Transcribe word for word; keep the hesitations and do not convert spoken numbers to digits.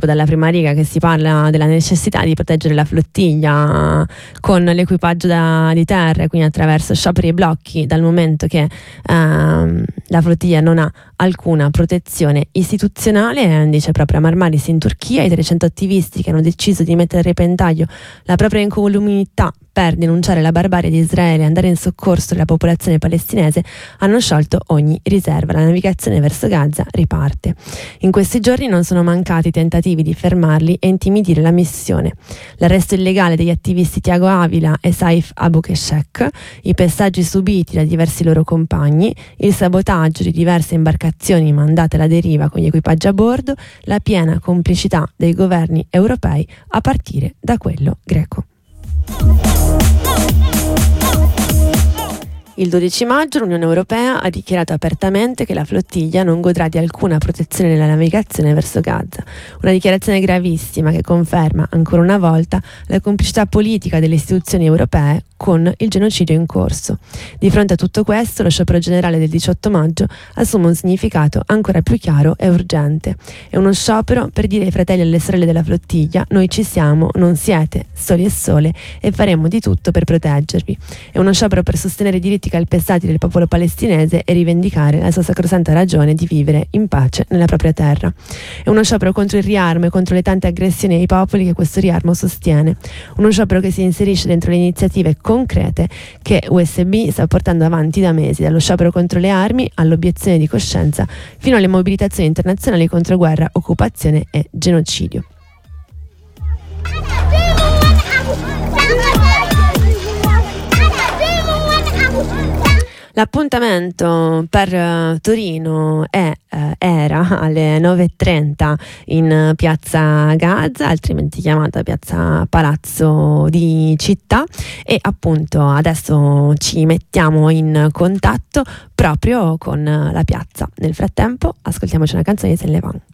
dalla prima riga che si parla della necessità di proteggere la flottiglia con l'equipaggio da, di terra, quindi attraverso scioperi e blocchi, dal momento che ehm, la flottiglia non ha alcuna protezione istituzionale. Dice proprio a Marmaris in Turchia i trecento attivisti che hanno deciso di mettere a repentaglio la propria incolumità per denunciare la barbarie di Israele e andare in soccorso della popolazione palestinese hanno sciolto ogni riserva. La navigazione verso Gaza riparte. In questi giorni non sono mancati tentativi di fermarli e intimidire la missione. L'arresto illegale degli attivisti Tiago Avila e Saif Abou-Keshek, i pestaggi subiti da diversi loro compagni, il sabotaggio di diverse imbarcazioni mandate alla deriva con gli equipaggi a bordo, la piena complicità dei governi europei a partire da quello greco. Il dodici maggio l'Unione Europea ha dichiarato apertamente che la flottiglia non godrà di alcuna protezione nella navigazione verso Gaza. Una dichiarazione gravissima che conferma ancora una volta la complicità politica delle istituzioni europee con il genocidio in corso. Di fronte a tutto questo, lo sciopero generale del diciotto maggio assume un significato ancora più chiaro e urgente. È uno sciopero per dire ai fratelli e alle sorelle della flottiglia: noi ci siamo, non siete soli e sole e faremo di tutto per proteggervi. È uno sciopero per sostenere i diritti calpestati del popolo palestinese e rivendicare la sua sacrosanta ragione di vivere in pace nella propria terra. È uno sciopero contro il riarmo e contro le tante aggressioni ai popoli che questo riarmo sostiene. Uno sciopero che si inserisce dentro le iniziative concrete che U S B sta portando avanti da mesi, dallo sciopero contro le armi all'obiezione di coscienza fino alle mobilitazioni internazionali contro guerra, occupazione e genocidio. L'appuntamento per uh, Torino è, uh, era alle nove e trenta in piazza Gaza, altrimenti chiamata piazza Palazzo di Città, e appunto adesso ci mettiamo in contatto proprio con la piazza. Nel frattempo ascoltiamoci una canzone di Saint Laurent.